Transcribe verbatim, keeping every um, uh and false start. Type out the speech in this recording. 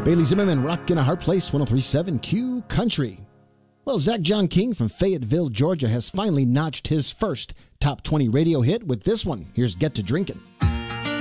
Bailey Zimmerman, rockin' a hard place, one oh three point seven Q Country. Well, Zach John King from Fayetteville, Georgia, has finally notched his first top twenty radio hit with this one. Here's Get to Drinkin'.